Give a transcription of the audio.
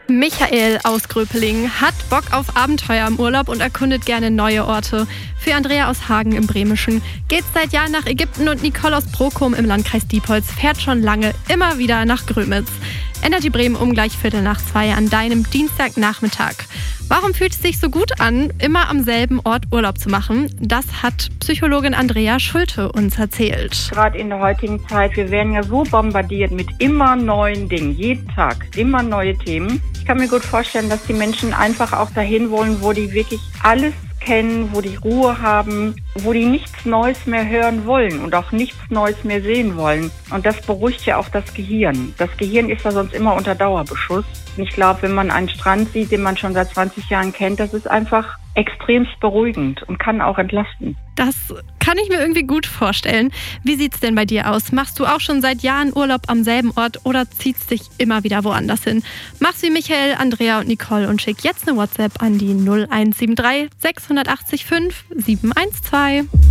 Michael aus Gröpeling hat Bock auf Abenteuer im Urlaub und erkundet gerne neue Orte. Für Andrea aus Hagen im Bremischen geht's seit Jahren nach Ägypten und Nicole aus Brokum im Landkreis Diepholz fährt schon lange immer wieder nach Grömitz. Energy Bremen um gleich 1:45 an deinem Dienstagnachmittag. Warum fühlt es sich so gut an, immer am selben Ort Urlaub zu machen? Das hat Psychologin Andrea Schulte uns erzählt. Gerade in der heutigen Zeit, wir werden ja so bombardiert mit immer neuen Dingen, jeden Tag, immer neue Themen. Ich kann mir gut vorstellen, dass die Menschen einfach auch dahin wollen, wo die wirklich alles kennen, wo die Ruhe haben, wo die nichts Neues mehr hören wollen und auch nichts Neues mehr sehen wollen. Und das beruhigt ja auch das Gehirn. Das Gehirn ist ja sonst immer unter Dauerbeschuss. Und ich glaube, wenn man einen Strand sieht, den man schon seit 20 Jahren kennt, das ist einfach extremst beruhigend und kann auch entlasten. Das kann ich mir irgendwie gut vorstellen. Wie sieht's denn bei dir aus? Machst du auch schon seit Jahren Urlaub am selben Ort oder ziehst dich immer wieder woanders hin? Mach's wie Michael, Andrea und Nicole und schick jetzt eine WhatsApp an die 0173 680 5 712.